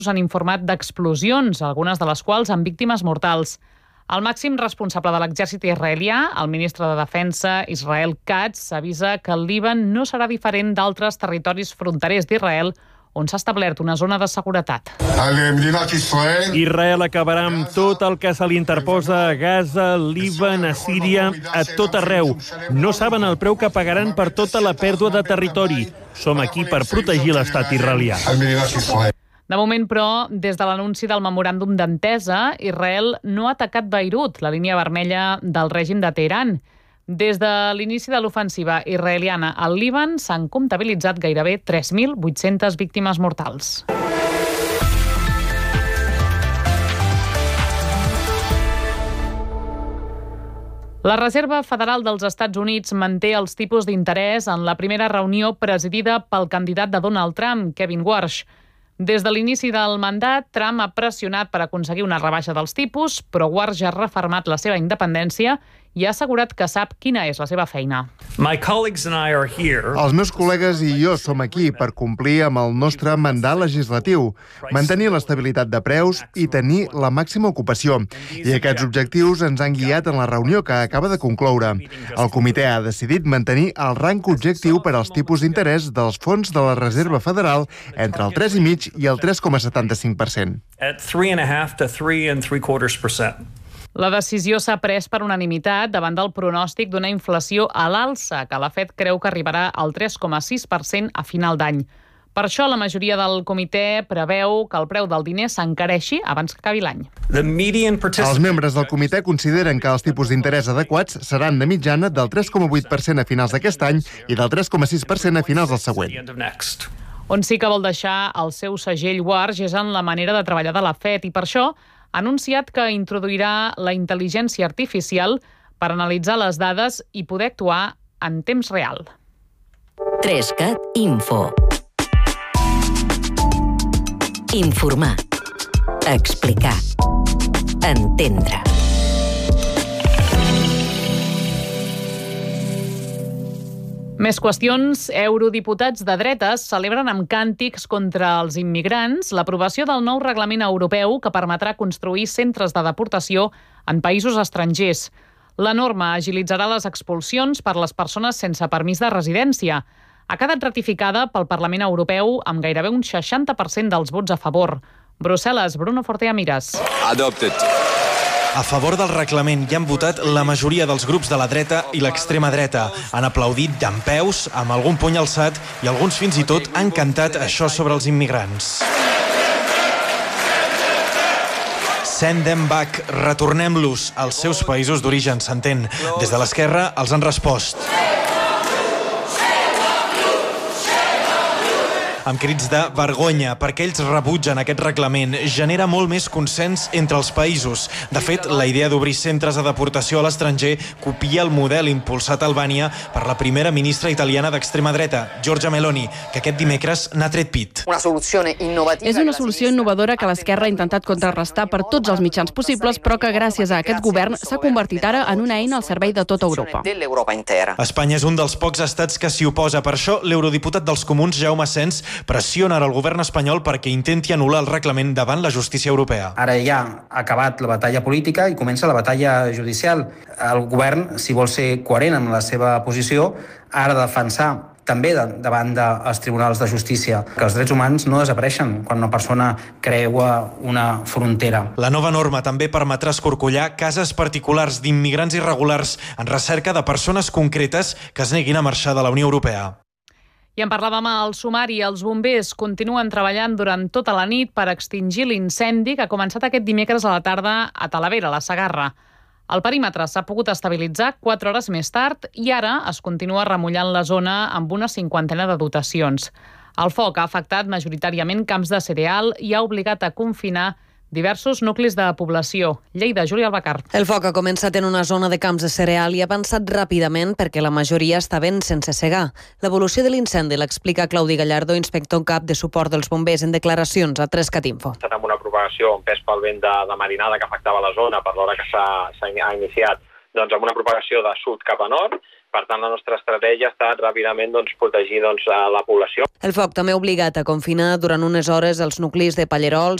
han informat d'explosions, algunes de les quals amb víctimes mortals. El màxim responsable de l'exèrcit israelià, el ministre de Defensa, Israel Katz, avisa que el Líban no serà diferent d'altres territoris fronterers d'Israel on s'ha establert una zona de seguretat. Israel acabarà amb tot el que se li interposa a Gaza, Líban, a Síria, a tot arreu. No saben el preu que pagaran per tota la pèrdua de territori. Som aquí per protegir l'estat israelià. De moment, però, des de l'anunci del memoràndum d'entesa, Israel no ha atacat Beirut, la línia vermella del règim de Teheran. Des de l'inici de l'ofensiva israeliana al Líban s'han comptabilitzat gairebé 3.800 víctimes mortals. La Reserva Federal dels Estats Units manté els tipus d'interès en la primera reunió presidida pel candidat de Donald Trump, Kevin Warsh. Des de l'inici del mandat, Trump ha pressionat per aconseguir una rebaixa dels tipus, però Warsh ha refermat la seva independència i ha assegurat que sap quina és la seva feina. Els meus col·legues i jo som aquí per complir amb el nostre mandat legislatiu, mantenir l'estabilitat de preus i tenir la màxima ocupació. I aquests objectius ens han guiat en la reunió que acaba de concloure. El comitè ha decidit mantenir el rang objectiu per als tipus d'interès dels fons de la Reserva Federal entre el 3,5% i el 3,75%. La decisió s'ha pres per unanimitat davant del pronòstic d'una inflació a l'alça, que la Fed creu que arribarà al 3,6% a final d'any. Per això, la majoria del comitè preveu que el preu del diner s'encareixi abans que acabi l'any. Els membres del comitè consideren que els tipus d'interès adequats seran de mitjana del 3,8% a finals d'aquest any i del 3,6% a finals del següent. On sí que vol deixar el seu segell Warsh és en la manera de treballar de la Fed i per això ha anunciat que introduirà la intel·ligència artificial per analitzar les dades i poder actuar en temps real. 3CAT Info. Informar. Explicar. Entendre. Més qüestions. Eurodiputats de dretes celebren amb càntics contra els immigrants l'aprovació del nou reglament europeu que permetrà construir centres de deportació en països estrangers. La norma agilitzarà les expulsions per les persones sense permís de residència. Ha quedat ratificada pel Parlament Europeu amb gairebé un 60% dels vots a favor. Brussel·les, Bruno Fortea Miras. Adopted. A favor del reglament hi han votat la majoria dels grups de la dreta i l'extrema dreta. Han aplaudit dempeus, amb algun puny alçat, i alguns fins i tot han cantat això sobre els immigrants. Send them back, retornem-los als seus països d'origen, s'entén. Des de l'esquerra els han respost amb crits de vergonya, perquè ells rebutgen aquest reglament. Genera molt més consens entre els països. De fet, la idea d'obrir centres de deportació a l'estranger copia el model impulsat a Albània per la primera ministra italiana d'extrema dreta, Giorgia Meloni, que aquest dimecres n'ha tret pit. És una solució innovadora que l'esquerra ha intentat contrarrestar per tots els mitjans possibles, però que gràcies a aquest govern s'ha convertit ara en una eina al servei de tota Europa. Espanya és un dels pocs estats que s'hi oposa. Per això, l'eurodiputat dels Comuns, Jaume Sens, pressiona ara el govern espanyol perquè intenti anul·lar el reglament davant la justícia europea. Ara ja ha acabat la batalla política i comença la batalla judicial. El govern, si vol ser coherent amb la seva posició, ha de defensar també davant dels tribunals de justícia que els drets humans no desapareixen quan una persona creua una frontera. La nova norma també permetrà escorcollar cases particulars d'immigrants irregulars en recerca de persones concretes que es neguin a marxar de la Unió Europea. I en parlàvem al sumari. Els bombers continuen treballant durant tota la nit per extingir l'incendi que ha començat aquest dimecres a la tarda a Talavera, a la Segarra. El perímetre s'ha pogut estabilitzar 4 hores més tard i ara es continua remullant la zona amb una 50ena de dotacions. El foc ha afectat majoritàriament camps de cereal i ha obligat a confinar diversos nuclis de població. Lleida, Júlia Albacar. El foc ha començat en una zona de camps de cereal i ha avançat ràpidament perquè la majoria estaven sense segar. L'evolució de l'incendi l'explica Claudi Gallardo, inspector en cap de suport dels bombers, en declaracions a 3CAT Info. Amb una propagació en pes pel vent de marinada que afectava la zona per l'hora que s'ha iniciat amb una propagació de sud cap a nord. Per tant, la nostra estratègia ha estat ràpidament protegir a la població. El foc també ha obligat a confinar durant unes hores els nuclis de Pallerols,